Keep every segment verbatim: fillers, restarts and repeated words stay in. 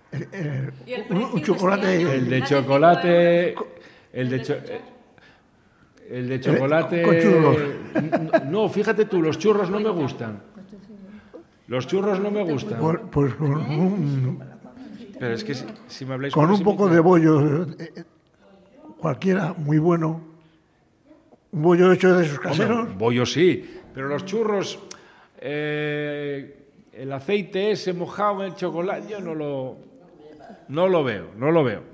El, el, un, un chocolate... El de chocolate... El de chocolate... El de chocolate... Con churros. No, fíjate tú, los churros no me gustan. Los churros no me gustan. Pues, pues con un... Pero es que si, si me habláis... Con un poco de bollo, eh, cualquiera, muy bueno. Un bollo hecho de esos caseros. Hombre, bollo sí, pero los churros... Eh, el aceite ese mojado en el chocolate, yo no lo... No lo veo, no lo veo.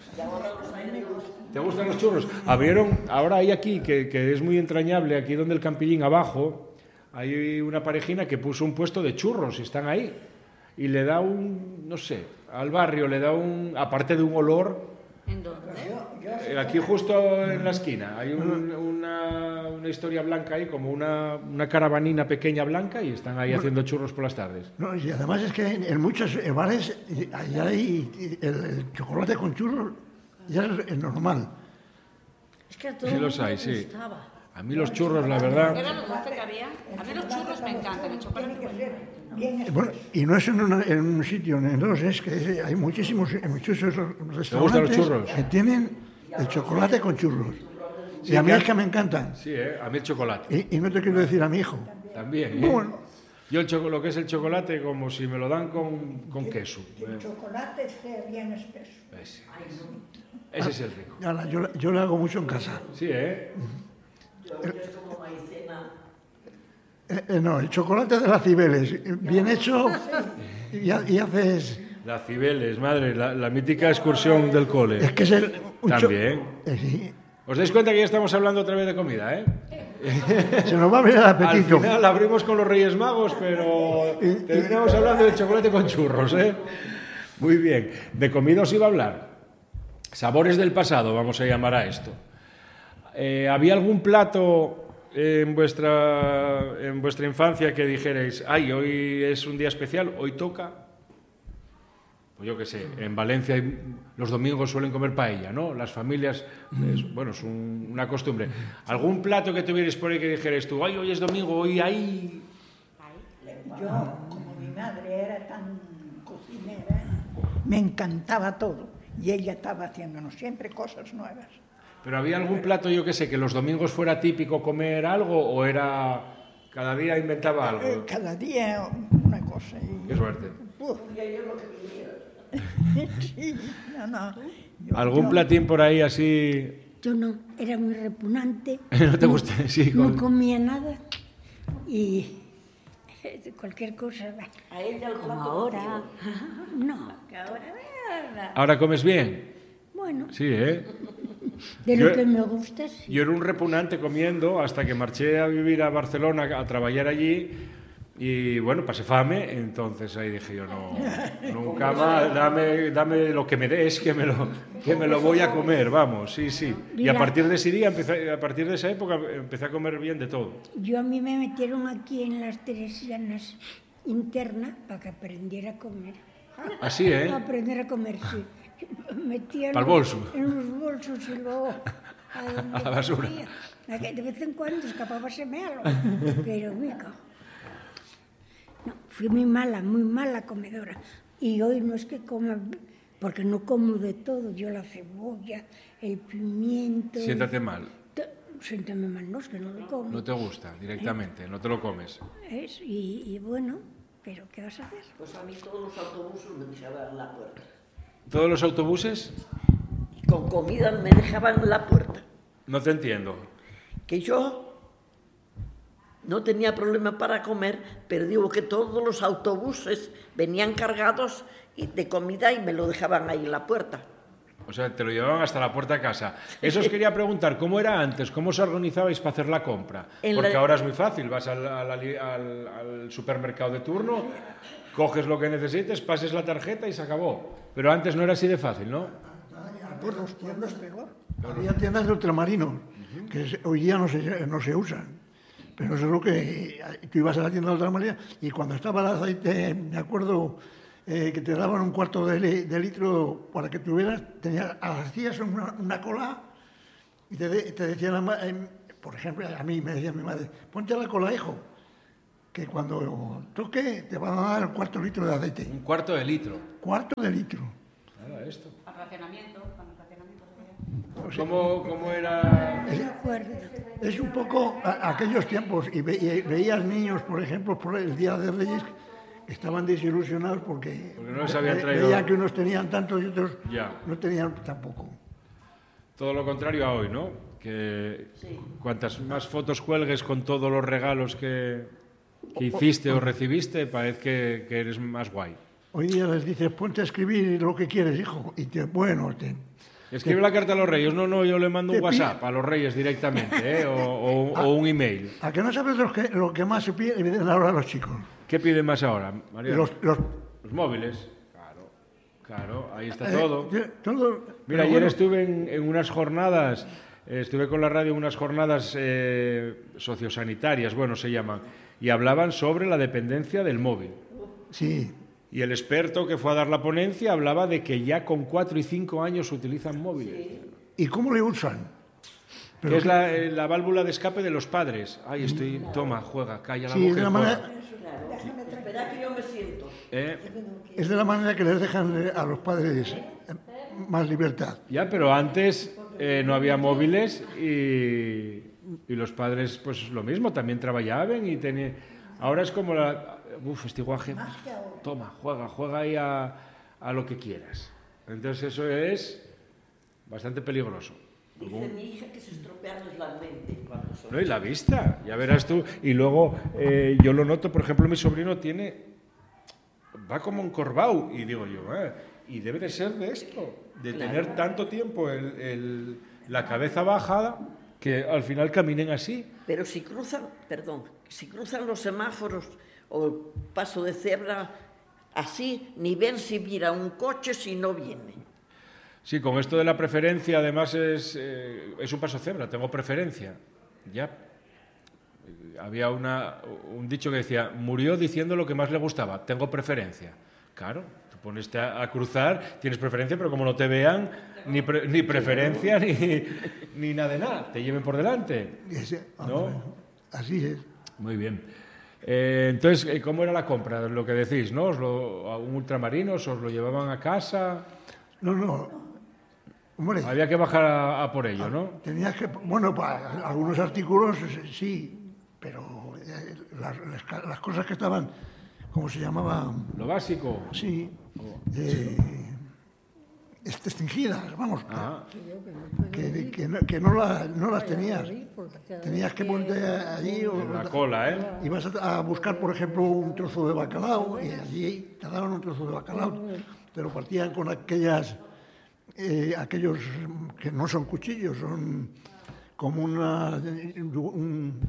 ¿Te gustan los churros? Abrieron, ahora hay aquí, que, que es muy entrañable, aquí donde el Campillín abajo, hay una parejina que puso un puesto de churros y están ahí. Y le da un, no sé, al barrio le da un, aparte de un olor... ¿En dónde? Aquí justo en la esquina hay un, una, una historia blanca ahí, como una, una caravanina pequeña blanca y están ahí haciendo churros por las tardes. No, y además es que en, en muchos bares allá hay el, el chocolate con churros ya es, es normal. Es que a todo Sí el los mundo hay, le sí. gustaba. A mí los churros, la verdad... Era lo dulce que había. A mí los churros me encantan, el chocolate bueno. Bueno, y no es en, una, en un sitio, en dos, es que hay muchísimos, muchos restaurantes gustan los churros? que tienen el chocolate con churros. Sí, y a mí que- es que me encantan. Sí, ¿eh? A mí el chocolate. Y, y no te quiero decir a mi hijo. También, ¿eh? Bueno. Yo el choco- lo que es el chocolate, como si me lo dan con, con queso. El chocolate esté bien espeso. Ese, ese es el rico. Ahora, yo, yo lo hago mucho en casa. Sí, ¿eh? Eh, eh, no, el chocolate de las Cibeles, bien hecho, y, ha- y haces... La Cibeles, madre, la, la mítica excursión del cole. Es que es el... un cho- También. eh, sí. ¿Os dais cuenta que ya estamos hablando otra vez de comida, eh? Se nos va a venir el Al apetito. final abrimos con los Reyes Magos, pero terminamos hablando de chocolate con churros, ¿eh? Muy bien. De comida os iba a hablar. Sabores del pasado, vamos a llamar a esto. Eh, ¿Había algún plato en vuestra, en vuestra infancia que dijerais, ay, hoy es un día especial, hoy toca? Pues yo qué sé, en Valencia hay- los domingos suelen comer paella, ¿no? Las familias, es, bueno, es un- una costumbre. ¿Algún plato que tuvierais por ahí que dijerais tú, ay, hoy es domingo, hoy hay... Yo, como mi madre era tan cocinera, me encantaba todo. Y ella estaba haciéndonos siempre cosas nuevas. Pero había algún plato, yo qué sé, que los domingos fuera típico comer algo o era cada día inventaba Eh, algo. Cada día una cosa. Y, Qué suerte. uf. Sí, no, no. Yo- ¿Algún yo- platín por ahí así? Yo no, era muy repugnante. ¿No te gusta? Sí, No con- comía nada y cualquier cosa. bah, A ella el Como plato ahora. vacío. No, Que ahora, ahora. ¿Ahora comes bien? bueno, Sí, ¿eh? de lo Yo- que me gusta, sí. Yo era un repugnante comiendo hasta que marché a vivir a Barcelona a trabajar allí y bueno, pasé fame, entonces ahí dije yo, no, nunca más, dame, dame lo que me des, que me lo, que me lo voy a comer, vamos, sí, sí. Y a Mira. partir de ese día, empecé, a partir de esa época, empecé a comer bien de todo. Yo a mí me metieron aquí en las Teresianas interna para que aprendiera a comer. Así, ¿eh? Aprender a comer, sí. Metía Pa'l los- bolso. en los bolsos y luego a, donde A la basura. podía. A que de vez en cuando escapábaseme algo, pero me cago. No, fui muy mala, muy mala comedora. Y hoy no es que coma, porque no como de todo. Yo la cebolla, el pimiento... Siéntate mal, Te- Siéntame mal, no, es que no lo como. no te gusta directamente, no te lo comes. Es, y, y bueno, pero ¿qué vas a hacer? Pues a mí todos los autobuses me dejaban en la puerta. ¿Todos los autobuses? Y con comida me dejaban en la puerta. No te entiendo. Que yo no tenía problema para comer, pero digo que todos los autobuses venían cargados y- de comida y me lo dejaban ahí en la puerta. O sea, te lo llevaban hasta la puerta de casa. Eso os quería preguntar, ¿cómo era antes? ¿Cómo os organizabais para hacer la compra? En Porque la- ahora es muy fácil, vas al, al- al- al supermercado de turno, coges lo que necesites, pases la tarjeta y se acabó. Pero antes no era así de fácil, ¿no? Por los pueblos peor. Había tiendas de ultramarinos, que se- hoy día no se, no se usan. Pero eso es lo que... Tú ibas a la tienda de ultramarinos y cuando estaba el aceite, me acuerdo eh, que te daban un cuarto de, li- de litro para que tuvieras, tenías, hacías una, una cola y te, de- te decía la ma- eh, por ejemplo, a mí me decía mi madre, ponte a la cola, hijo, que cuando toque te van a dar el cuarto litro de aceite. Un cuarto de litro. Cuarto de litro. Nada, esto. Al racionamiento, cuando el racionamiento se vea. O sea, ¿Cómo, cómo era? Me acuerdo. es un poco a- aquellos tiempos, y, ve- y veías niños, por ejemplo, por el Día de Reyes, que estaban desilusionados porque, Porque no les habían ve- traído- veían que unos tenían tanto y otros Ya. no tenían tampoco. Todo lo contrario a hoy, ¿no? Que Sí. cuantas más fotos cuelgues con todos los regalos que, que hiciste o recibiste, parece que, que eres más guay. Hoy día les dices, ponte a escribir lo que quieres, hijo, y te, bueno, te, Escribe la carta a los reyes. No, no, yo le mando un Te WhatsApp a los reyes directamente, ¿eh? o, o- o un email. ¿a que no sabes lo que, lo que más se piden ahora los chicos? ¿Qué piden más ahora, María? Los, los, Los móviles. Claro, claro, ahí está eh, todo. eh, todo- Mira, pero ayer bueno, estuve en, en unas jornadas, eh, estuve con la radio en unas jornadas eh, sociosanitarias, bueno, se llaman, y hablaban sobre la dependencia del móvil. Sí, Y el experto que fue a dar la ponencia hablaba de que ya con cuatro y cinco años utilizan móviles. ¿y cómo le usan? Pero Que es la, eh, la válvula de escape de los padres. Ay, estoy, toma, juega, calla la sí, es boca de y la juega. manera, Claro. Espera que yo me siento. ¿Eh? es de la manera que les dejan a los padres eh, más libertad. Ya, pero antes eh, no había móviles y, y los padres, pues lo mismo, también trabajaban y tenían... Ahora es como la... Uf, este guaje... Toma, juega, juega ahí a, a lo que quieras. Entonces eso es bastante peligroso. Dice mi hija que se estropean la mente cuando son. No, y la vista, ya verás tú. Y luego eh, yo lo noto, por ejemplo, mi sobrino tiene... Va como encorvado. Y digo yo, eh, y debe de ser de esto, de Claro. tener tanto tiempo el- el- la cabeza bajada que al final caminen así. Pero si cruzan, perdón, si cruzan los semáforos o el paso de cebra así, ni ven si mira un coche si no viene. Sí, con esto de la preferencia, además es, eh, es un paso cebra, tengo preferencia. Ya. Eh, Había una, un dicho que decía, murió diciendo lo que más le gustaba, tengo preferencia. Claro, tú pones a, a cruzar, tienes preferencia, pero como no te vean, ni, pre- ni preferencia ni, ni nada de nada, te lleven por delante. Ese- ¿No? Así es. Muy bien. Eh, entonces, eh, ¿cómo era la compra? Lo que decís, ¿no? ¿Os lo, a un ultramarino, os lo llevaban a casa? No, no. Hombre, Había que bajar a, a por ello, ¿no? tenías que, bueno, para algunos artículos eh, sí, pero eh, las, las ca- las cosas que estaban, ¿cómo se llamaban? Lo básico. Sí, eh, extinguidas, vamos, Ah, que, que no, que no, la- no las tenías. Tenías que ponerte allí o en la cola, ¿eh? ibas a, a buscar, por ejemplo, un trozo de bacalao y allí te daban un trozo de bacalao, te lo partían con aquellas, eh, aquellos que no son cuchillos, son como una, un-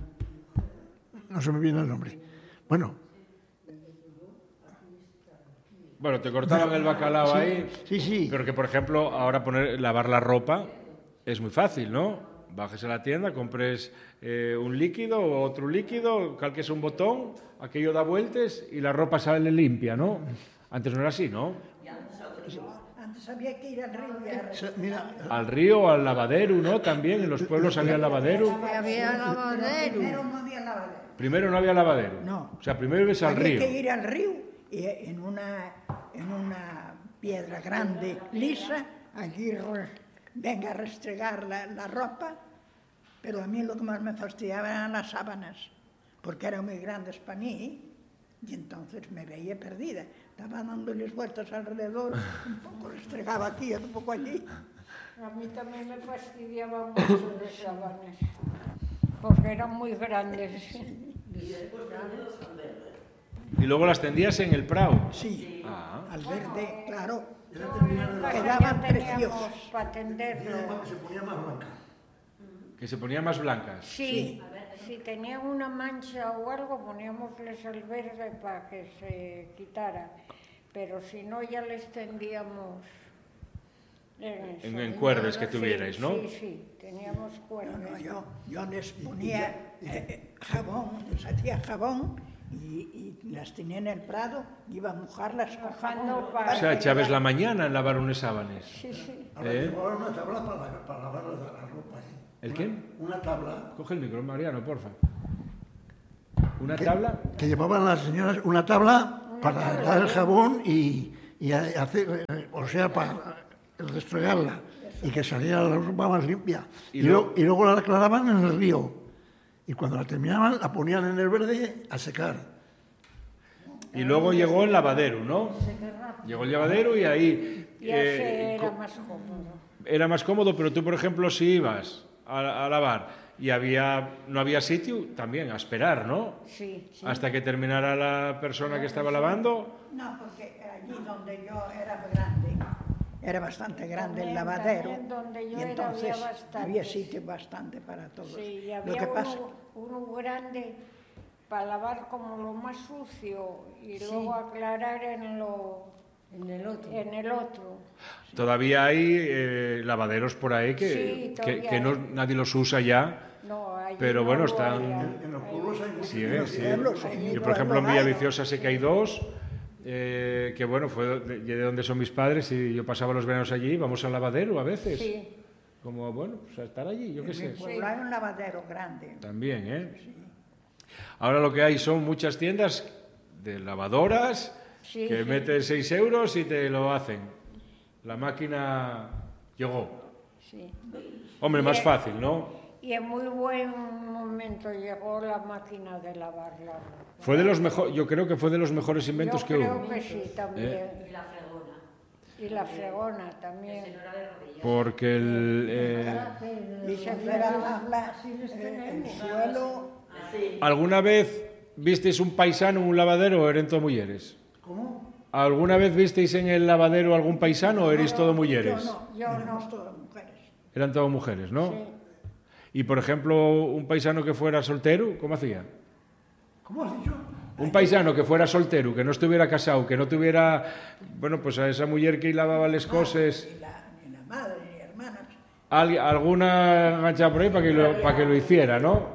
no se me viene el nombre. Bueno, Bueno, te cortaban el bacalao ahí. sí, sí. Pero que, por ejemplo, ahora poner, lavar la ropa es muy fácil, ¿no? Bajes a la tienda, compres eh, un líquido o otro líquido, calques un botón, aquello da vueltas y la ropa sale limpia, ¿no? Antes no era así, ¿no? Antes había que ir al río y a Se- Mira, Al río, al lavadero, ¿no? También en los pueblos había lavadero. Había lavadero. Primero no había lavadero. Primero no había lavadero. No. O sea, primero ibas al Había río. que ir al río y en una, en una piedra grande, lisa, allí re- venga a restregar la, la ropa, pero a mí lo que más me fastidiaba eran las sábanas, porque eran muy grandes para mí y entonces me veía perdida. Estaba dándoles vueltas alrededor, un poco restregaba aquí, otro poco allí. A mí también me fastidiaban mucho las sábanas, porque eran muy grandes. Y luego las tendías en el prado. Sí, Ah. al verde, claro. Quedaban Quedaban teníamos preciosos. para tenderlo. se ponía más blanca. Que se ponían más blancas. Sí, si tenían una mancha o algo, poníamosles el verde para que se quitara. Pero si no, ya les tendíamos en, eso. En- en cuerdas que Sí, tuvierais, ¿no? Sí, sí, teníamos cuerdas. No, yo, yo les ponía eh, jabón, les hacía jabón y, y las tenía en el prado, iba a mojarlas con Mojando jabón. para- O sea, echabas la mañana en lavar unas sábanas. Sí, sí. Ahora ¿Eh? tengo una tabla para, para lavar la, la ropa. ¿eh? ¿El qué? Una tabla. Coge el micro, Mariano, porfa. ¿Una que, tabla? Que llevaban las señoras una tabla Una para tabla, dar el ¿eh? jabón y, y hacer, eh, o sea, para restregarla y que saliera la ropa más limpia. Y Y, luego- luego, y luego la aclaraban en el río. Y cuando la terminaban, la ponían en el verde a secar. Y luego llegó el lavadero, ¿no? Llegó el lavadero y ahí... Ya eh, se era co- más cómodo. era más cómodo, pero tú, por ejemplo, si ibas a, a lavar y había, no había sitio, también a esperar, ¿no? Sí, sí. Hasta que terminara la persona que estaba lavando. No, porque allí donde yo era grande, era bastante grande el También- lavadero. también donde yo y era entonces había bastante. había sitio bastante para todos. Sí, y Lo había que pasa, uno, uno grande para lavar como lo más sucio y luego aclarar en lo En el otro. en el otro. Todavía hay eh, lavaderos por ahí que, Sí, que, todavía que no, hay. nadie los usa ya. No, allí Pero no bueno, lo están- había. En los pueblos hay Sí, en eh, los sí. pueblos, en mi Yo, por ejemplo, en pueblo hay. Villaviciosa sé que hay dos, eh, que bueno, fue de, de donde son mis padres y yo pasaba los veranos allí, vamos al lavadero a veces. Sí, Como, bueno, pues a estar allí, yo qué En mi sé. pueblo hay un lavadero grande. También, ¿eh? Ahora lo que hay son muchas tiendas de lavadoras Sí, que sí. metes seis euros y te lo hacen. La máquina llegó. sí. Hombre, más Bien. fácil, ¿no? Y en muy buen momento llegó la máquina de lavar la ropa. Fue de los mejores, yo creo que fue de los mejores inventos Yo que creo hubo. que sí, también. ¿Eh? Y la fregona. Y la fregona también. Porque el, eh, Y se fregaba la- el, el suelo. ¿alguna vez visteis un paisano en un lavadero o eran todos mujeres? ¿Cómo? ¿Alguna vez visteis en el lavadero algún paisano o erais todos mujeres? Yo no, Yo no. éramos todas mujeres. Eran todas mujeres, ¿no? Sí. Y por ejemplo, un paisano que fuera soltero, ¿cómo hacía? ¿Cómo has dicho? Un paisano que fuera soltero, que no estuviera casado, que no tuviera, bueno, pues a esa mujer que lavaba las cosas, Ni la, ni la madre, ni hermanas. al- alguna enganchada por ahí para que lo, para que lo hiciera, ¿no?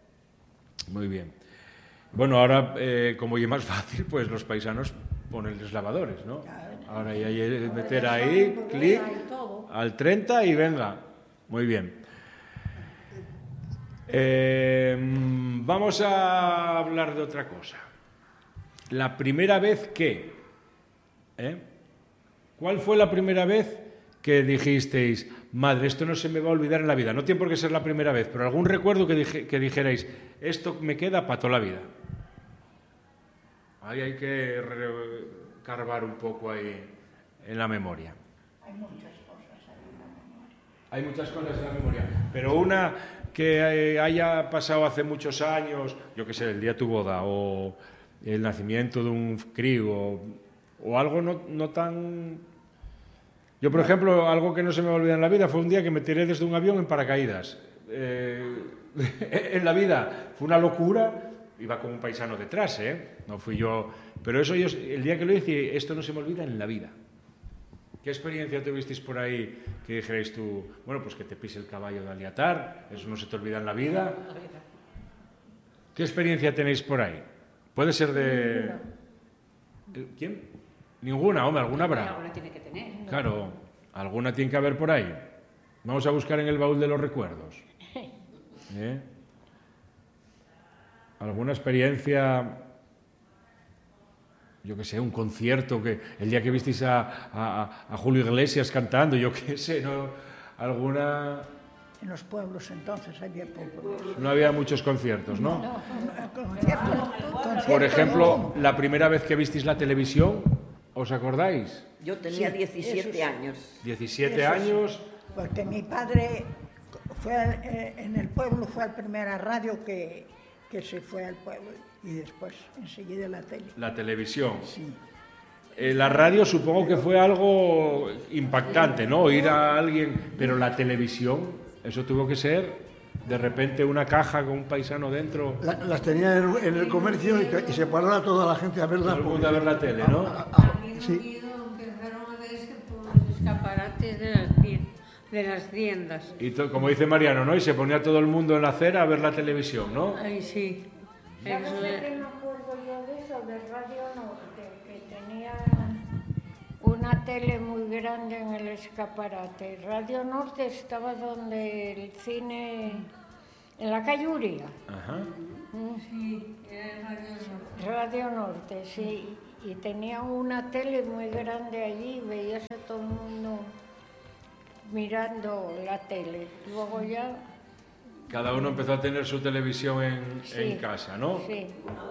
Muy bien. Bueno, ahora, eh, como ya es más fácil, pues los paisanos ponen los lavadores, ¿no? Ahora ya hay que meter ahí, clic, al treinta y venga. Muy bien. Eh, vamos a hablar de otra cosa. La primera vez que... ¿eh? ¿Cuál fue la primera vez que dijisteis, madre, esto no se me va a olvidar en la vida? No tiene por qué ser la primera vez, pero algún recuerdo que, dije- que dijerais, esto me queda para toda la vida. Ahí hay que re- carbar un poco ahí en la memoria. Hay muchas cosas ahí en la memoria. Hay muchas cosas en la memoria, pero una que eh, haya pasado hace muchos años, yo qué sé, el día de tu boda o el nacimiento de un crío o, o algo no, no tan... Yo, por ejemplo, algo que no se me va a olvidar en la vida fue un día que me tiré desde un avión en paracaídas. Eh, en la vida fue una locura, iba con un paisano detrás, ¿eh? No fui yo... Pero eso yo, el día que lo hice, esto no se me olvida en la vida. ¿Qué experiencia tuvisteis por ahí que dijerais tú, bueno, pues que te pise el caballo de Aliatar, eso no se te olvida en la vida? ¿Qué experiencia tenéis por ahí? Puede ser de... ¿El- ¿Quién? Ninguna, hombre, alguna habrá. Alguna tiene que tener. Claro, alguna tiene que haber por ahí. Vamos a buscar en el baúl de los recuerdos. ¿Eh? ¿Alguna experiencia, yo qué sé, un concierto, que el día que visteis a, a- a Julio Iglesias cantando, yo qué sé, ¿no? ¿Alguna...? En los pueblos entonces había pocos. No había muchos conciertos, ¿no? Conciertos, conciertos Por ejemplo, no. la primera vez que visteis la televisión, ¿os acordáis? Yo tenía Sí, diecisiete eso sí. años. diecisiete Eso sí. años, Porque mi padre fue al- eh, en el pueblo, fue la primera radio que, que se fue al pueblo y después enseguida la tele. la televisión. Sí. Eh, la radio supongo que fue algo impactante, ¿no? Oír a alguien, pero la televisión, eso tuvo que ser de repente una caja con un paisano dentro, La- las tenía en el, en el comercio y, te- y se paraba toda la gente a verlas. todo el porque- mundo a ver la tele, ¿no? Ah, ah, Reino sí. Unido empezaron a verse por los escaparates de las, tien- de las tiendas. Y to- como dice Mariano, ¿no? Y se ponía todo el mundo en la acera a ver la televisión, ¿no? Ay, sí. ¿Sabes Eso de es- qué me acuerdo yo de eso? De Radio Norte, que tenía una tele muy grande en el escaparate. Radio Norte estaba donde el cine, en la calle Uría. Ajá. Mm. ¿no? Sí, era Radio Norte. Radio Norte, sí. Y tenía una tele muy grande allí, veías a todo el mundo mirando la tele. Luego ya... Cada uno empezó a tener su televisión en, Sí, en casa, ¿no? Sí.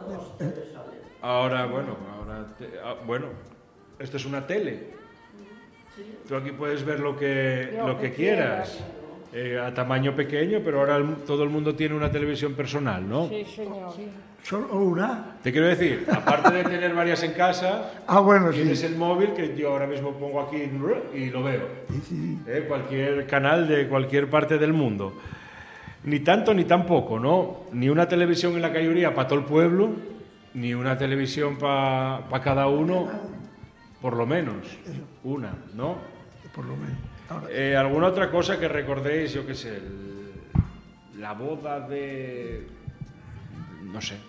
Ahora, bueno, ahora, te- ah, bueno, esto es una tele. Tú aquí puedes ver lo que, Lo lo que que quieras, eh, a tamaño pequeño, pero ahora el- todo el mundo tiene una televisión personal, ¿no? Sí, señor. ¿Solo una? Te quiero decir, aparte de tener varias en casa, Ah, bueno, sí. tienes el móvil que yo ahora mismo pongo aquí y lo veo. Sí, sí. Eh, cualquier canal de cualquier parte del mundo. Ni tanto ni tampoco, ¿no? Ni una televisión en la cañería para todo el pueblo, ni una televisión para pa cada uno, por lo menos. Una, ¿no? Por lo menos. Ahora, Eh, ¿Alguna otra cosa que recordéis, yo qué sé, el- la boda de... no sé.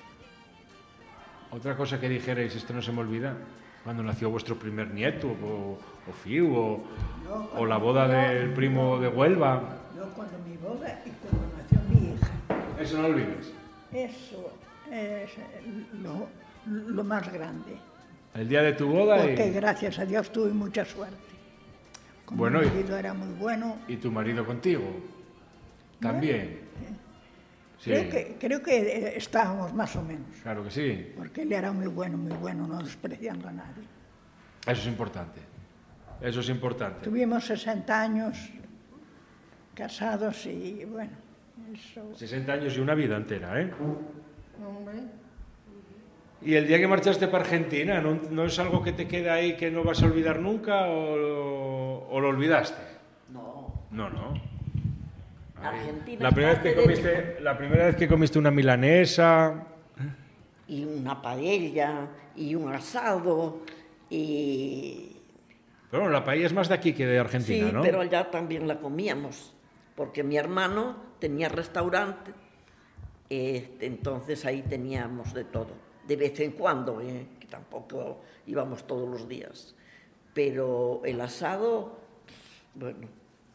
Otra cosa que dijerais, esto no se me olvida, cuando nació vuestro primer nieto, o, o Fiu, o, o la boda del primo de Huelva. Yo cuando mi boda y cuando nació mi hija. Eso no lo olvides. Eso es lo, lo más grande. El día de tu boda Porque y, gracias a Dios tuve mucha suerte. Como Bueno, mi y- marido era muy bueno. y tu marido contigo. También. Sí, Creo que, creo que eh, estábamos más o menos. claro que sí. Porque él era muy bueno, muy bueno, no despreciando a nadie. Eso es importante. Eso es importante. Tuvimos sesenta años casados y bueno, eso. sesenta años y una vida entera, ¿eh? Hombre, ¿Y el día que marchaste para Argentina, ¿no, no es algo que te queda ahí que no vas a olvidar nunca o, o lo olvidaste? No, No, no. Ay, Argentina La es primera, vez que parte de comiste, la primera vez que comiste una milanesa... y una paella, y un asado, y... Pero bueno, la paella es más de aquí que de Argentina, sí, ¿no? pero allá también la comíamos, porque mi hermano tenía restaurante, eh, entonces ahí teníamos de todo, de vez en cuando, eh, que tampoco íbamos todos los días, pero el asado, bueno,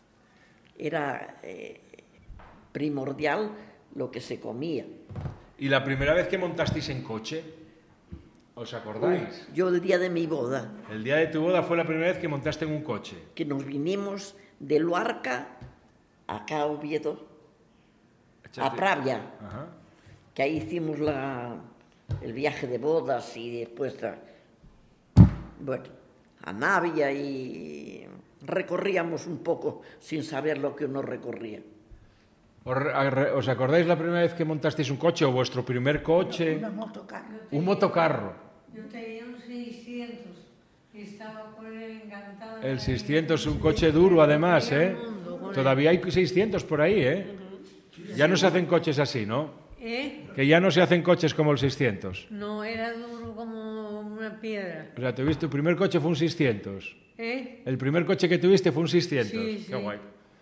era eh, primordial lo que se comía. ¿Y la primera vez que montasteis en coche? ¿Os acordáis? Yo el día de mi boda, El día de tu boda fue la primera vez que montaste en un coche. que nos vinimos de Luarca acá a Oviedo, a Échate- Pravia, Ajá. que ahí hicimos la, el viaje de bodas y después, a, bueno, a Navia y recorríamos un poco sin saber lo que uno recorría. ¿Os, re- ¿Os acordáis la primera vez que montasteis un coche o vuestro primer coche? Una motocarro. Un motocarro. Yo tenía un seiscientos y estaba con él encantado. El seiscientos, un coche duro además, ¿eh? Todavía hay seiscientos por ahí, ¿eh? Ya no se hacen coches así, ¿no? ¿Eh? Que ya no se hacen coches como el seiscientos. No, era duro como una piedra. O sea, tuviste, tu primer coche fue un seiscientos. ¿Eh? El primer coche que tuviste fue un seiscientos. Sí, Qué sí. guay.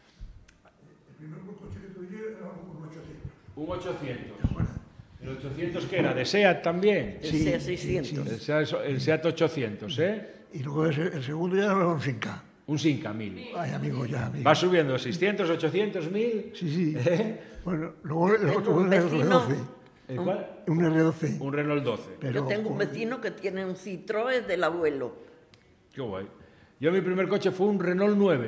el primer coche que tuve era un ochocientos. Un ochocientos. ¿El ochocientos qué era? ¿De SEAT también? El Sí, SEAT sí, seiscientos. El SEAT, el SEAT ochocientos, ¿eh? Y luego ese- el segundo ya era un Sinca. Un Sinca mil. Ay, amigo, ya, amigo. Va subiendo seiscientos, ochocientos, mil. Sí, sí. ¿Eh? Bueno, luego el Tengo otro un un R vecino- doce. ¿El cuál? Un R doce. Un Renault doce. Pero, Yo tengo un joder, vecino que tiene un Citroën del abuelo. Qué guay. Yo mi primer coche fue un Renault nueve.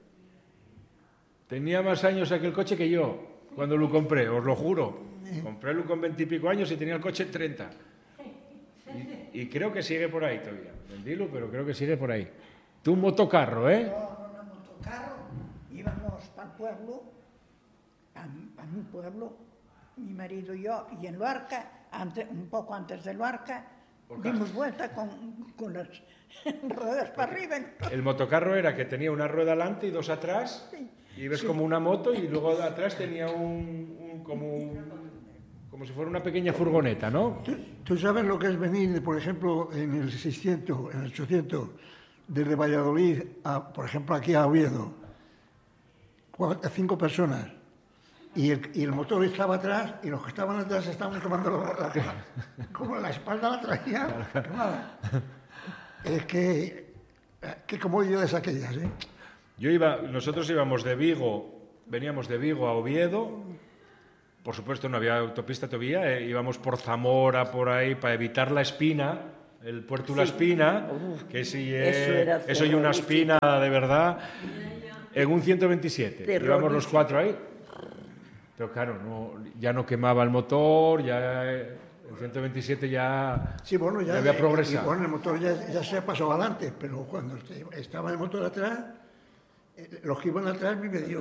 Tenía más años aquel coche que yo, cuando lo compré, os lo juro. Compré con veintipico años y tenía el coche treinta. Y, y creo que sigue por ahí todavía. Vendílo, pero creo que sigue por ahí. Tú un motocarro, ¿eh? Con una motocarro íbamos para el pueblo, a, mi pueblo, mi marido y yo, y en Luarca, antes, un poco antes de Luarca, dimos vuelta con, con las ruedas para arriba. El motocarro era que tenía una rueda adelante y dos atrás. Y ves como una moto y luego atrás tenía un, un- como un- como si fuera una pequeña furgoneta, ¿no? ¿Tú, tú sabes lo que es venir, por ejemplo, en el seiscientos, en el ochocientos, desde Valladolid, a, por ejemplo, aquí a Oviedo? Cuatro, cinco personas. Y el, y el motor estaba atrás y los que estaban atrás estaban tomando la, la- como la espalda la traía quemada. Es que, qué comodidades aquellas, ¿eh? Yo iba, nosotros íbamos de Vigo, veníamos de Vigo a Oviedo por supuesto no había autopista todavía, eh, íbamos por Zamora, por ahí, para evitar la espina, el Puerto sí. La Espina, Uf, que sí es, eso y una espina de verdad, en un ciento veintisiete, íbamos los cuatro ahí, pero claro, no, ya no quemaba el motor, ya... El ciento veintisiete ya, sí, bueno, ya, ya había progresado. Y, bueno, el motor ya, ya se pasó adelante, pero cuando estaba el motor atrás, los que iban atrás me dio.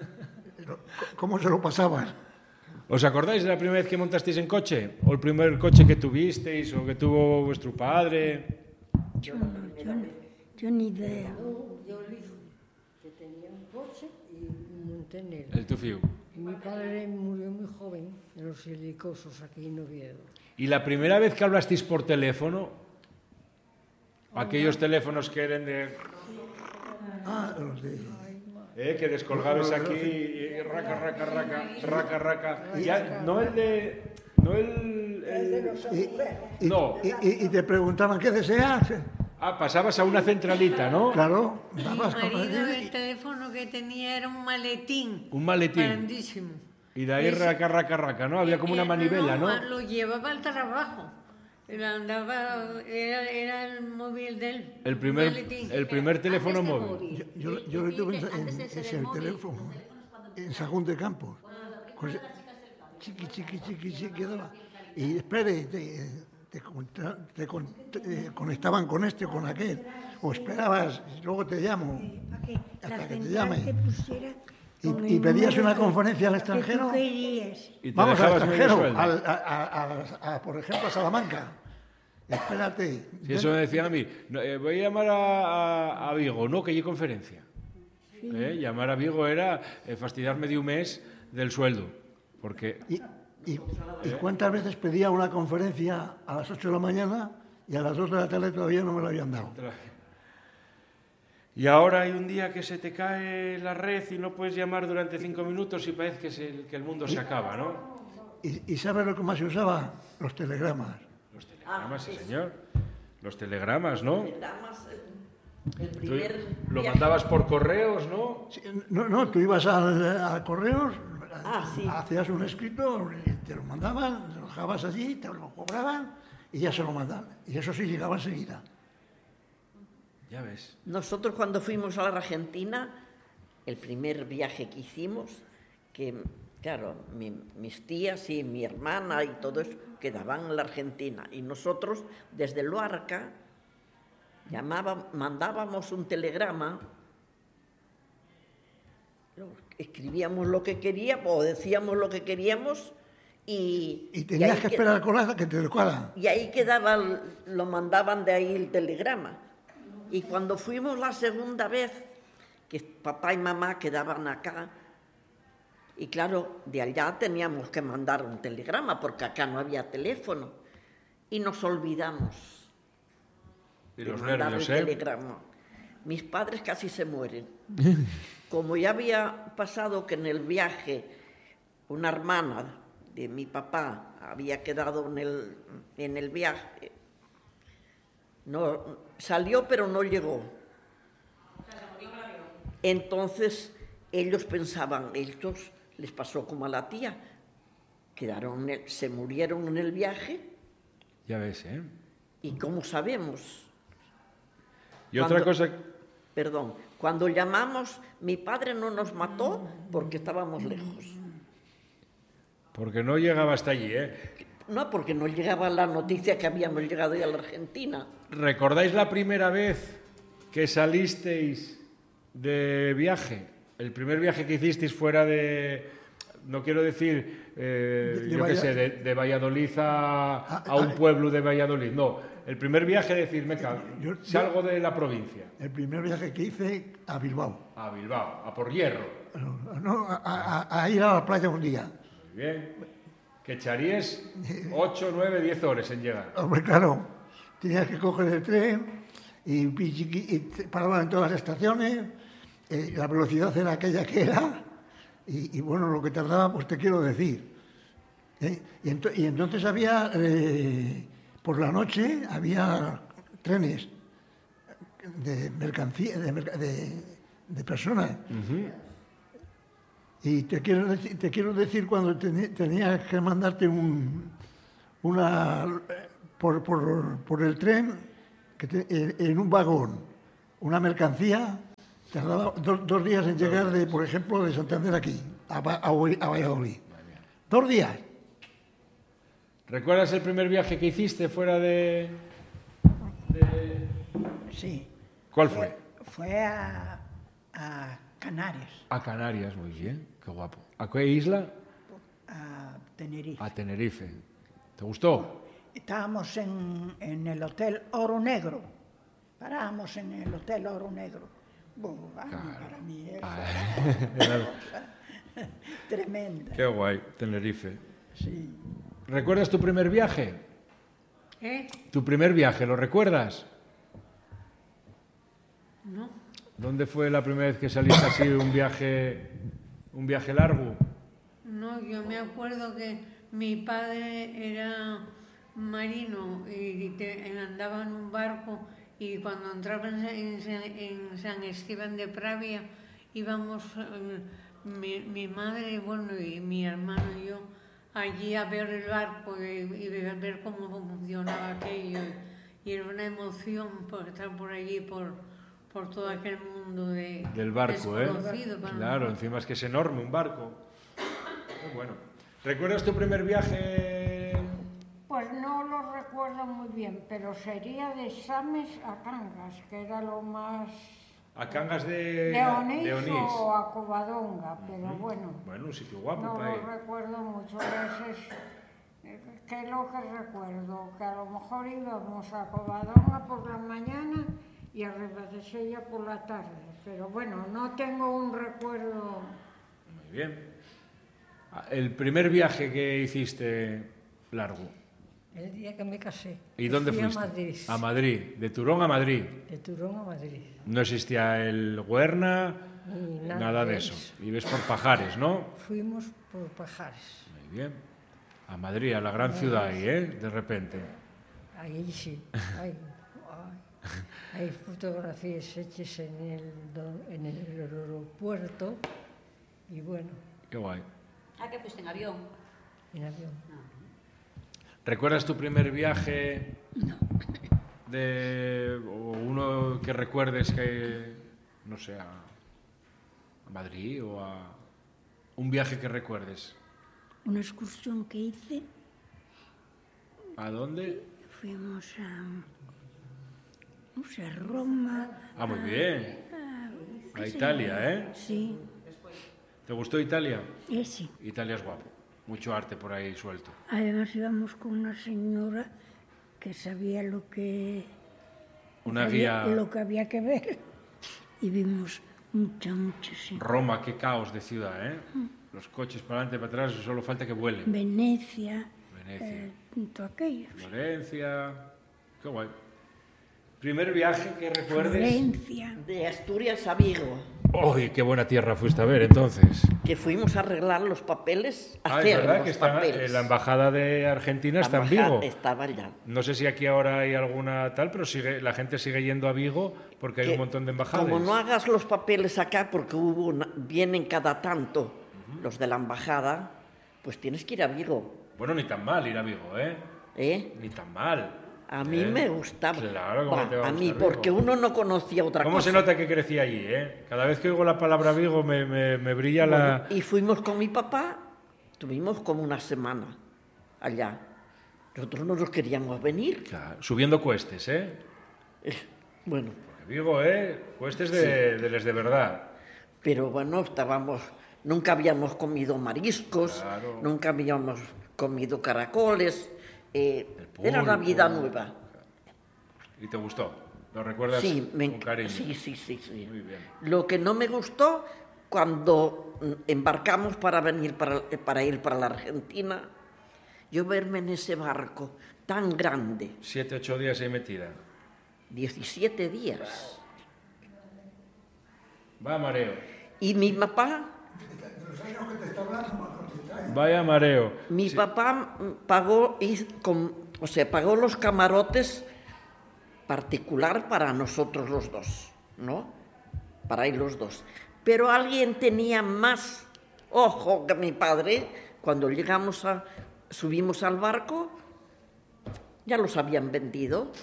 ¿Cómo se lo pasaban? ¿Os acordáis de la primera vez que montasteis en coche? ¿O el primer coche que tuvisteis o que tuvo vuestro padre? Yo no, yo, no, yo ni idea. Yo el hijo que tenía un coche y monté en él. El tufiu. Mi padre murió muy joven en los Helicosos, aquí en Oviedo. ¿Y la primera vez que hablasteis por teléfono? Aquellos teléfonos que eran de... Ah, los de... Eh, que descolgabais aquí y raca, raca, raca, raca, raca. Ya, no el de... No el... el... Y, y, no. Y, y, y te preguntaban qué deseas. Ah, pasabas a una centralita, ¿no? Claro. Mi marido, el teléfono que tenía era un maletín. Un maletín. Grandísimo. Y de ahí Ese, raca, raca, raca, ¿no? Había como una manivela, ¿no? ¿no? Lo llevaba al trabajo. Andaba, era, era el móvil del el primer, el primer teléfono móvil. Yo, yo, yo lo tuve en, en, en ese teléfono, en Sagún de Campos. Chiqui, chiqui, chiqui, chiqui, daba. Y espere, te, te, te, te, te conectaban con este o con aquel. O esperabas, y luego te llamo. Hasta que te llame. Y, y pedías una conferencia al extranjero. Y Vamos al extranjero, al, a, a, a, a, por ejemplo, a Salamanca. Espérate. Si eso me decían a mí, no, eh, voy a llamar a, a, a Vigo, no, que hay conferencia. Sí. ¿Eh? Llamar a Vigo era eh, fastidiarme de un mes del sueldo. Porque... Y, y, ¿Y cuántas veces pedía una conferencia a las ocho de la mañana y a las dos de la tarde todavía no me la habían dado? Y ahora hay un día que se te cae la red y no puedes llamar durante cinco minutos y parece que, se, que el mundo se acaba, ¿no? ¿Y, y sabes lo que más se usaba? Los telegramas. Los telegramas, sí, señor. Los telegramas, ¿no? El primer lo mandabas por correos, ¿no? Sí, no, no, tú ibas a, a correos, ah, sí. hacías un escrito, te lo mandaban, lo dejabas allí, te lo cobraban y ya se lo mandaban. Y eso sí llegaba enseguida. Ya ves. Nosotros cuando fuimos a la Argentina, el primer viaje que hicimos, que claro, mi, mis tías y mi hermana y todo eso quedaban en la Argentina. Y nosotros desde Luarca llamábamos, mandábamos un telegrama, escribíamos lo que queríamos o decíamos lo que queríamos y... Y tenías y que esperar a colar que te colara. Y ahí quedaba, lo mandaban de ahí el telegrama. Y cuando fuimos la segunda vez, que papá y mamá quedaban acá, y claro, de allá teníamos que mandar un telegrama, porque acá no había teléfono, y nos olvidamos y de los mandar nervios, el ¿eh? telegrama. Mis padres casi se mueren. Como ya había pasado que en el viaje una hermana de mi papá había quedado en el, en el viaje, no, salió pero no llegó. Entonces ellos pensaban, ellos les pasó como a la tía, quedaron, se murieron en el viaje. Ya ves, ¿eh? ¿Y cómo sabemos? Y cuando, otra cosa... Perdón, cuando llamamos, mi padre no nos mató porque estábamos lejos. Porque no llegaba hasta allí, ¿eh? No, porque no llegaba la noticia que habíamos llegado ya a la Argentina. ¿Recordáis la primera vez que salisteis de viaje? El primer viaje que hicisteis fuera de... No quiero decir, eh, de, de yo qué sé, de, de Valladolid a, a, a un pueblo de Valladolid. No, el primer viaje, decir, me cago, yo, salgo de la provincia. El primer viaje que hice a Bilbao. A Bilbao, a por hierro. No, no a, a, a ir a la playa un día. Muy bien. Que echarías ocho, nueve, diez horas en llegar. Hombre, claro. Tenías que coger el tren y, y, y paraban en todas las estaciones. Eh, la velocidad era aquella que era. Y, y bueno, lo que tardaba, pues te quiero decir. ¿Eh? Y, ento, y entonces había, eh, por la noche, había trenes de mercancía, de, de, de personas. Uh-huh. Y te quiero decir, te quiero decir cuando ten, tenías que mandarte un, una por, por, por el tren, que te, en, en un vagón, una mercancía, tardaba do, dos días en llegar, de, por ejemplo, de Santander aquí, a, a, a Valladolid. Dos días. ¿Recuerdas el primer viaje que hiciste fuera de...? de... Sí. ¿Cuál fue? Fue a, a Canarias. A Canarias, muy bien, qué guapo. ¿A qué isla? A Tenerife. A Tenerife. ¿Te gustó? Estábamos en, en el Hotel Oro Negro. Parábamos en el Hotel Oro Negro. Bueno, claro. Para mí eso ah, era tremenda. Qué guay, Tenerife. Sí. ¿Recuerdas tu primer viaje? ¿Eh? ¿Tu primer viaje, lo recuerdas? No. ¿Dónde fue la primera vez que saliste así un viaje, un viaje largo? No, yo me acuerdo que mi padre era marino y te, andaba en un barco, y cuando entraba en, en, en San Esteban de Pravia íbamos eh, mi, mi madre, bueno, y mi hermano y yo allí a ver el barco y, y ver cómo funcionaba aquello, y era una emoción por estar por allí, por, por todo aquel mundo de, del barco, ¿eh? Para claro, nosotros. Encima es que es enorme un barco. Muy bueno. ¿Recuerdas tu primer viaje? Pues no lo recuerdo muy bien, pero sería de Sames a Cangas, que era lo más... ¿A Cangas de, de Onís, de Onís o a Covadonga, pero uh-huh. bueno. Bueno, un sitio guapo no para ir. No lo recuerdo mucho, veces, que es lo que recuerdo, que a lo mejor íbamos a Covadonga por la mañana y a Ribadesella por la tarde, pero bueno, no tengo un recuerdo... Muy bien. ¿El primer viaje que hiciste largo? El día que me casé. ¿Y dónde fui fuiste? A Madrid. A Madrid, de Turón a Madrid. De Turón a Madrid. No existía el Guerna, Ni nada, nada de de eso. eso. Ibas por Pajares, ¿no? Fuimos por Pajares. Muy bien. A Madrid, a la gran ciudad ahí, ¿eh? De repente. Ahí sí. Hay, hay, hay fotografías hechas en el, en el aeropuerto y bueno. Qué guay. Ah, que fuiste en avión. En avión. No. ¿Recuerdas tu primer viaje? No. De, o uno que recuerdes que, no sé, a, a Madrid o a... Un viaje que recuerdes. Una excursión que hice. ¿A dónde? Fuimos a... no sé, a Roma. Ah, muy bien. A, a Italia, ¿eh? Sí. ¿Te gustó Italia? Eh, sí. Italia es guapo. Mucho arte por ahí suelto. Además íbamos con una señora que sabía lo que... Una había, guía... Lo que había que ver. Y vimos mucha, mucha, sí. Roma, qué caos de ciudad, ¿eh? Mm. Los coches para adelante, para atrás, solo falta que vuelen. Venecia. Venecia. Eh, todo aquello. Florencia. Qué guay. ¿Primer viaje que recuerdes? Florencia. De Asturias a Vigo. ¡Uy, qué buena tierra fuiste a ver, entonces! Que fuimos a arreglar los papeles, a ah, hacer es verdad los que está, papeles. La embajada de Argentina la está en Vigo. Estaba allá. No sé si aquí ahora hay alguna tal, pero sigue, la gente sigue yendo a Vigo porque hay que, un montón de embajadas. Como no hagas los papeles acá, porque hubo una, vienen cada tanto uh-huh. los de la embajada, pues tienes que ir a Vigo. Bueno, ni tan mal ir a Vigo, ¿eh? ¿Eh? Ni tan mal. A mí ¿Eh? me gustaba. Claro, ¿cómo bah, te va a, a mí, Vigo? porque uno no conocía otra ¿Cómo cosa. ¿Cómo se nota que crecí allí, eh? Cada vez que oigo la palabra Vigo me, me, me brilla bueno, la... Y fuimos con mi papá, tuvimos como una semana allá. Nosotros no nos queríamos venir. Claro, subiendo cuestes, ¿eh? eh bueno. Porque Vigo, ¿eh? Cuestes de, sí. de les de verdad. Pero bueno, estábamos... Nunca habíamos comido mariscos, claro. nunca habíamos comido caracoles... Eh, era una vida nueva. ¿Y te gustó? ¿Lo recuerdas sí, me, con cariño? Sí, sí, sí, sí. Muy bien. Lo que no me gustó, cuando embarcamos para venir para, para ir para la Argentina, yo verme en ese barco tan grande. Siete, ocho días ahí metida. Diecisiete días. Va mareo. Y mi papá... Vaya mareo. Mi sí. papá pagó, y con, o sea, pagó los camarotes particular para nosotros los dos, ¿no? Para ir los dos. Pero alguien tenía más Ojo, que mi padre, cuando llegamos a, subimos al barco, ya los habían vendido.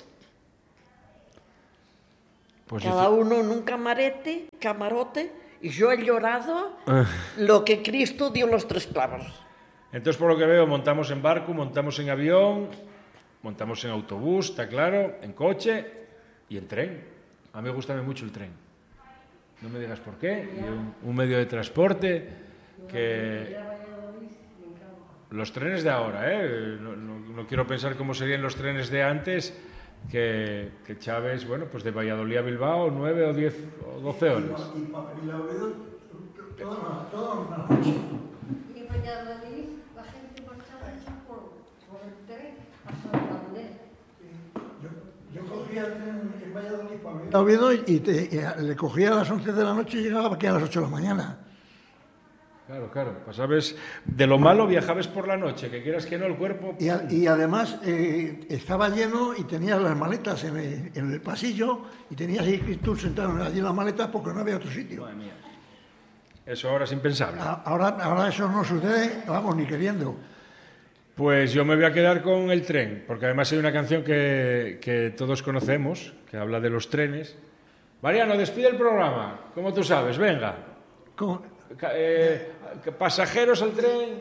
Pues Cada dice... uno en un camarete, camarote, y yo he llorado lo que Cristo dio los tres clavos. Entonces, por lo que veo, montamos en barco, montamos en avión, montamos en autobús, está claro, en coche y en tren. A mí me gusta mucho el tren. No me digas por qué. Y un, un medio de transporte que... Los trenes de ahora, ¿eh? No, no, no quiero pensar cómo serían los trenes de antes, que, que Chávez, bueno, pues de Valladolid a Bilbao, nueve o diez o doce horas. Y Valladolid, toda una noche. Y Valladolid, la gente marchaba por, por el tren a Santander. Yo, yo cogía el tren en Valladolid para Oviedo y, te, y le cogía a las once de la noche y llegaba aquí a las ocho de la mañana. Claro, claro. Pasabas de lo malo, viajabas por la noche, que quieras que no, el cuerpo... Y, a, y además eh, estaba lleno y tenías las maletas en el, en el pasillo y tenías ahí tú sentado allí en las maletas porque no había otro sitio. Madre mía. Eso ahora es impensable. A, ahora, ahora eso no sucede, vamos, ni queriendo. Pues yo me voy a quedar con el tren, porque además hay una canción que, que todos conocemos, que habla de los trenes. Mariano, despide el programa, como tú sabes, venga. Con, Eh, pasajeros al tren.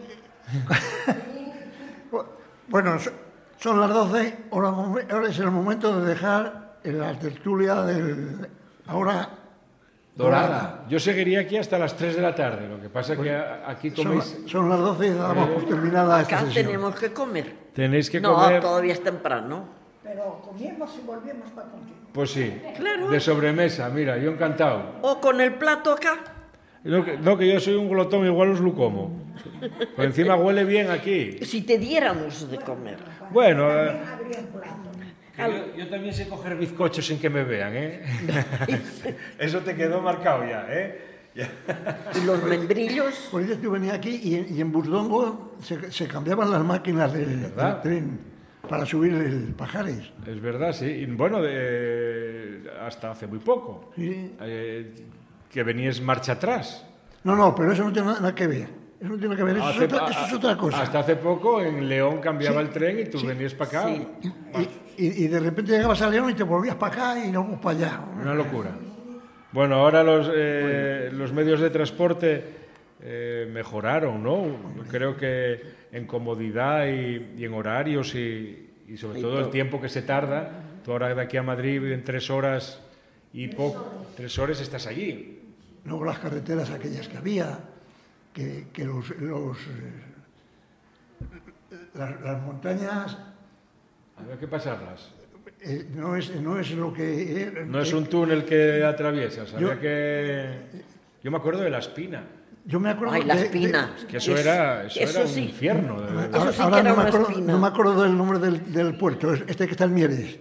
Bueno, son las doce, ahora, ahora es el momento de dejar la tertulia del ahora Dorada. Yo seguiría aquí hasta las tres de la tarde, lo que pasa es que aquí coméis... Son, son las doce y damos por terminada esta Acá sesión. tenemos que comer. Tenéis que no, comer... todavía es temprano. Pero comíamos y volvíamos para contigo. Pues sí, Claro. de sobremesa, mira, yo encantado. O con el plato acá. No que, no, que yo soy un glotón, igual os lo como. Por encima huele bien aquí. Si te diéramos de comer. Bueno, eh, Habría un plato. que yo, yo también sé coger bizcochos sin que me vean, ¿eh? Eso te quedó marcado ya, ¿eh? Ya. Y los membrillos. Por eso yo venía aquí y, y en Burdongo se, se cambiaban las máquinas del, del tren para subir el Pajares. Es verdad, sí. Y bueno, de, hasta hace muy poco. Sí. Eh, que venías marcha atrás. No, no, pero eso no tiene nada que ver. Eso no tiene que ver, eso, Hace- es, otra, eso es otra cosa. Hasta hace poco en León cambiaba Sí, el tren y tú sí, venías para acá. sí. Y, y- y de repente llegabas a León y te volvías para acá y luego para allá. Una locura. Bueno, ahora los, eh, los medios de transporte eh, mejoraron, ¿no? Creo que en comodidad y, y en horarios y, y sobre Y todo el todo. tiempo que se tarda. Tú ahora de aquí a Madrid en tres horas y poco, tres horas estás allí. Luego las carreteras aquellas que había, que, que los, los, eh, las, las montañas Había que pasarlas. eh, no, es, no es lo que... eh, No es eh, un túnel que atraviesas, había Yo- que... Yo me acuerdo de La Espina, Yo me acuerdo Ay, la de- de- espina. que eso Es- era, eso eso era un sí. infierno. de verdad. Ahora, Eso sí ahora que era no, me una acuerdo, espina. no me acuerdo del nombre del, del puerto, es este que está en Mieres.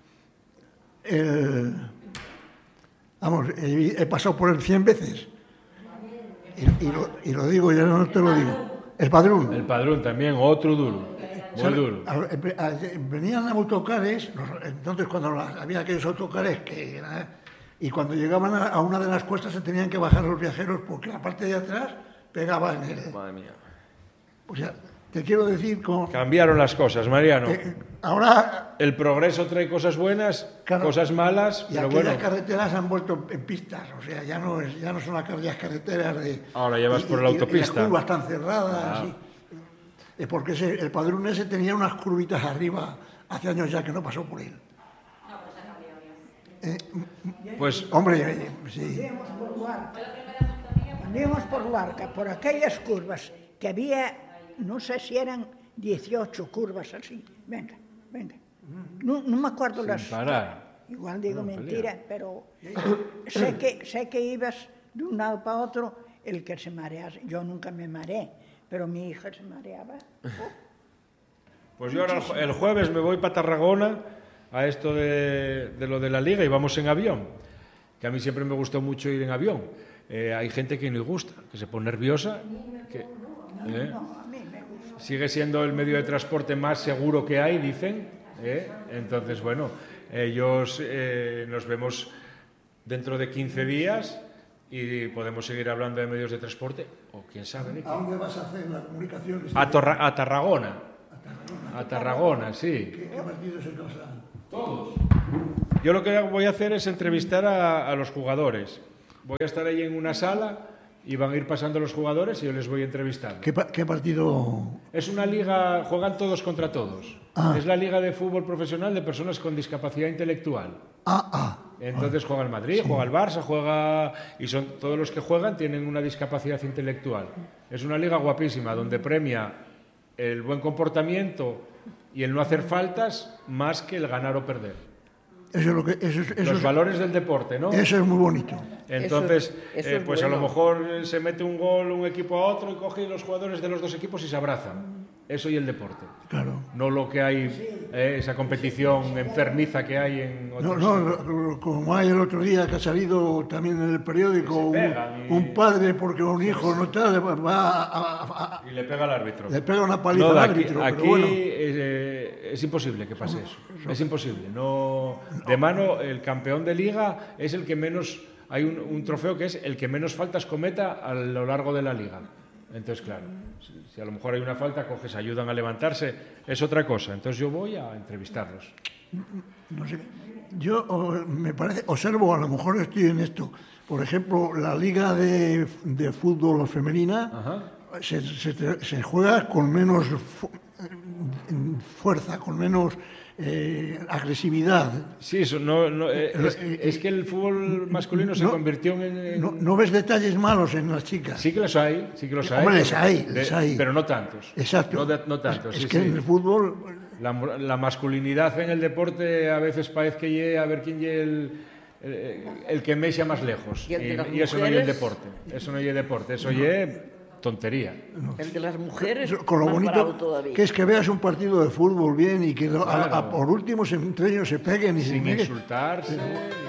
El- vamos, he, he pasado por él cien veces. Y, y lo, y lo digo, ya no te lo digo. El Padrón. El Padrón también, otro duro, muy ¿Sabe? duro. A- a- a- Venían autocares, los- entonces cuando las- había aquellos autocares que era- y cuando llegaban a, a una de las cuestas se tenían que bajar los viajeros porque la parte de atrás pegaba en el... Madre mía. O sea, te quiero decir, como, Cambiaron las cosas, Mariano. eh, ahora El progreso trae cosas buenas, Claro. cosas malas, y pero aquellas bueno. carreteras han vuelto en pistas, o sea, ya no, es, ya no son aquellas carreteras de... Ahora ya vas y- por y- la y- y autopista. las curvas están cerradas. Ah. y- eh, porque ese- el Padrón ese tenía unas curvitas arriba, hace años ya que no pasó por él. Pues Hombre, eh, sí. Íbamos por Luarca. Cuando íbamos por Luarca, por aquellas curvas, que había, no sé si eran dieciocho curvas así. Venga, venga. No, no me acuerdo las... parar. Igual digo No, mentira, pero sé que, sé que ibas de un lado para otro el que se marease. Yo nunca me mareé, pero mi hija se mareaba. Oh, Pues yo ahora el jue- el jueves me voy para Tarragona a esto de, de lo de la liga y vamos en avión, que a mí siempre me gustó mucho ir en avión. Eh, hay gente que no le gusta, que se pone nerviosa, que ¿eh? no, a mí me gusta. sigue siendo el medio de transporte más seguro que hay, dicen. ¿eh? Entonces, bueno, ellos eh, nos vemos dentro de quince días y podemos seguir hablando de medios de transporte, o quién sabe, Nicky. ¿A dónde vas a hacer la comunicación? A, Torra- a Tarragona. A Tarragona, sí. ¿Qué, qué partidos se casan? Todos. Yo lo que voy a hacer es entrevistar a, a los jugadores. Voy a estar ahí en una sala y van a ir pasando los jugadores y yo les voy entrevistando. ¿Qué, pa- qué partido? Es una liga, juegan todos contra todos. Ah. Es la liga de fútbol profesional de personas con discapacidad intelectual. Ah, ah. Entonces juega el Madrid, juega el Barça, juega... Y son todos los que juegan tienen una discapacidad intelectual. Es una liga guapísima, donde premia el buen comportamiento y el no hacer faltas más que el ganar o perder. Eso es lo que, eso es, eso Los es- valores del deporte, ¿no? eso es muy bonito. Entonces, Eso es- eso eh, es pues a lo bueno. mejor eh, se mete un gol un equipo a otro y coge los jugadores de los dos equipos y se abrazan. Eso y el deporte. Claro. No lo que hay, eh, esa competición enfermiza que hay en No, otros... no, lo- lo- como hay el otro día que ha salido también en el periódico, un, pegan y- un padre porque un hijo no tal, va a, a- a- Y le pega al árbitro. le pega una paliza No, al aquí, árbitro, aquí pero bueno. eh, es imposible que pase eso. Es imposible. No, de mano, el campeón de liga es el que menos... Hay un, un trofeo que es el que menos faltas cometa a lo largo de la liga. Entonces, claro, si, si a lo mejor hay una falta, coges, ayudan a levantarse, es otra cosa. Entonces yo voy a entrevistarlos. No sé. Yo o, me parece, observo, a lo mejor estoy en esto. Por ejemplo, la liga de, de fútbol femenina Ajá. se, se- se juega con menos fu- fuerza, con menos eh, agresividad. Sí, eso no, no, eh, es, Eh, es que el fútbol masculino se no, convirtió en... en- No, no ves detalles malos en las chicas. Sí que los hay, sí que los hay. Hombre, les pero- hay, de- les hay. Pero no tantos. Exacto. No, de- no tantos, Es sí, que sí. en el fútbol, La, la masculinidad en el deporte a veces parece que llegue a ver quién llegue el, el, el que me echa más lejos. Y el de las y eso no es el mujeres. deporte. Eso no es deporte, eso es tontería. El de las mujeres, con lo más bonito bravo todavía. que es que veas un partido de fútbol bien y que a- a- Claro. por último se, entre ellos se peguen y se Sin peguen. insultarse.